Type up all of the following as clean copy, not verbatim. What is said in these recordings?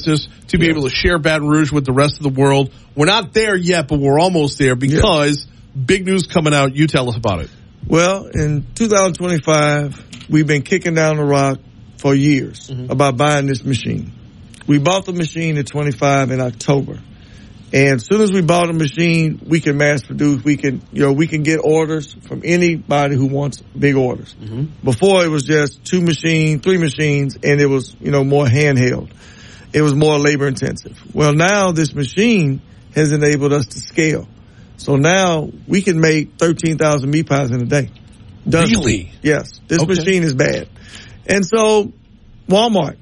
business to be able to share Baton Rouge with the rest of the world. We're not there yet, but we're almost there because big news coming out. You tell us about it. Well, in 2025, we've been kicking down the rock for years about buying this machine. We bought the machine at 25 in October. And as soon as we bought a machine, we can mass produce. We can get orders from anybody who wants big orders. Before it was just 2 machines, 3 machines, and it was, more handheld. It was more labor intensive. Well, now this machine has enabled us to scale. So now we can make 13,000 meat pies in a day. Really? Yes. This machine is bad. And so Walmart,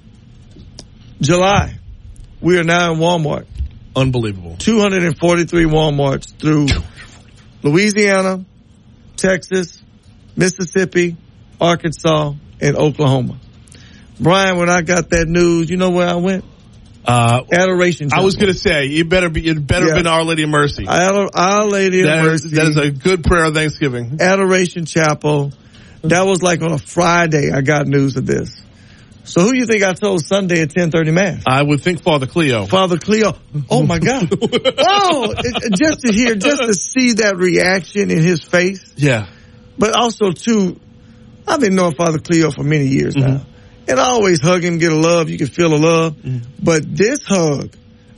July, we are now in Walmart. Unbelievable. 243 Walmarts through Louisiana, Texas, Mississippi, Arkansas, and Oklahoma. Brian, when I got that news, you know where I went? Adoration Chapel. I was going to say, it better been Our Lady of Mercy. Our Lady of Mercy. That is a good prayer of Thanksgiving. Adoration Chapel. That was like on a Friday I got news of this. So who you think I told Sunday at 10:30 Mass? I would think Father Cleo. Father Cleo. Oh, my God. Just to see that reaction in his face. Yeah. But also, too, I've been knowing Father Cleo for many years now. And I always hug him, get a love. You can feel the love. But this hug,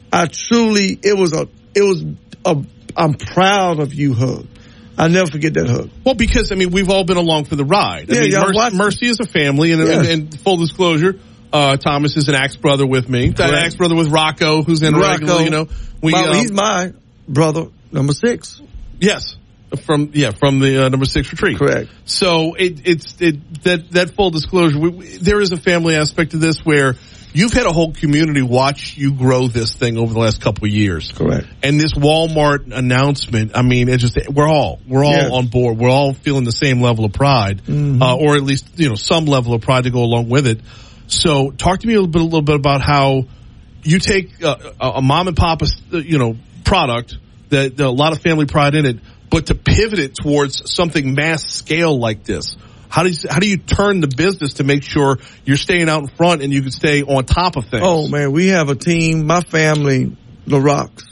I'm proud of you hug. I'll never forget that hug. Well, because, we've all been along for the ride. Mercy is a family, and full disclosure, Thomas is an axe brother with me. An axe brother with Rocco, who's in regular, he's my brother, number 6. Yes. From the number 6 retreat. Correct. So that full disclosure, there is a family aspect to this where you've had a whole community watch you grow this thing over the last couple of years. Correct. And this Walmart announcement, it's just we're all on board. We're all feeling the same level of pride, or at least some level of pride to go along with it. So talk to me a little bit about how you take a mom and pop product that a lot of family pride in it, but to pivot it towards something mass scale like this. How do you turn the business to make sure you're staying out in front and you can stay on top of things? Oh, man, we have a team. My family, the Rocks,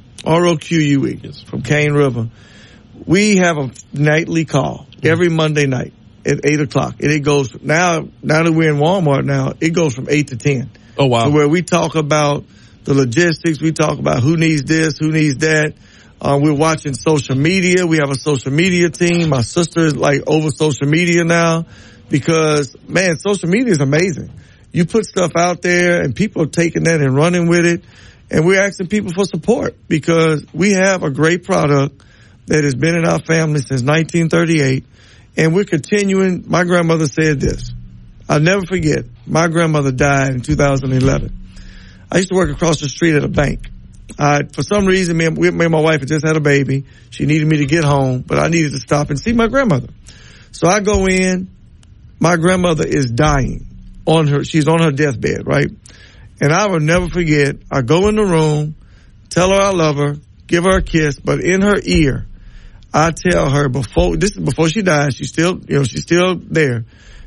ROQUE, from Cane River. We have a nightly call every Monday night at 8 o'clock. And it goes, now that we're in Walmart now, it goes from 8 to 10. Oh, wow. So where we talk about the logistics, we talk about who needs this, who needs that. We're watching social media. We have a social media team. My sister is over social media now because, man, social media is amazing. You put stuff out there and people are taking that and running with it. And we're asking people for support because we have a great product that has been in our family since 1938. And we're continuing. My grandmother said this. I'll never forget. My grandmother died in 2011. I used to work across the street at a bank. For some reason, me and my wife had just had a baby. She needed me to get home, but I needed to stop and see my grandmother. So I go in. My grandmother is dying she's on her deathbed, right? And I will never forget. I go in the room, tell her I love her, give her a kiss, but in her ear, I tell her before she dies, she's still there.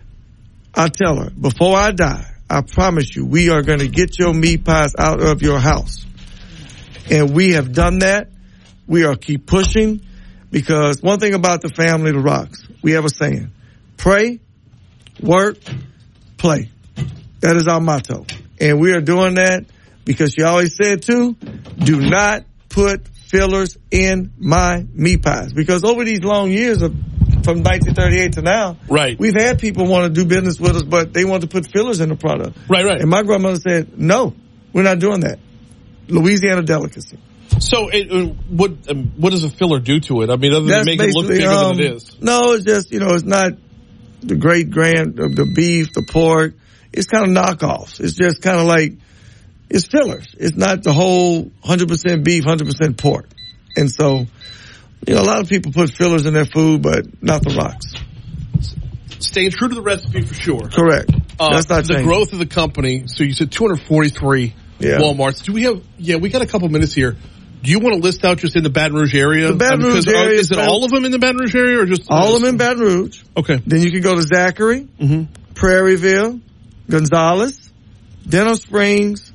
I tell her, before I die, I promise you, we are going to get your meat pies out of your house. And we have done that. We are keep pushing because one thing about the family, the Rocks, we have a saying, pray, work, play. That is our motto. And we are doing that because she always said too, do not put fillers in my meat pies. Because over these long years from 1938 to now, right, we've had people want to do business with us, but they want to put fillers in the product. Right. And my grandmother said, no, we're not doing that. Louisiana delicacy. So, what does a filler do to it? Other than make it look bigger than it is. No, it's just it's not the the beef, the pork. It's kind of knockoffs. It's just kind of like it's fillers. It's not the whole 100% beef, 100% pork. And so, a lot of people put fillers in their food, but not the Rocks. Staying true to the recipe for sure. Correct. That's not the changing. growth of the company. So you said 243. Walmarts. Do we have? Yeah, we got a couple minutes here. Do you want to list out just in the Baton Rouge area? The Baton Rouge area. Is it all of them in the Baton Rouge area, or just all of them in Baton Rouge? Okay. Then you can go to Zachary, Prairieville, Gonzales, Denham Springs,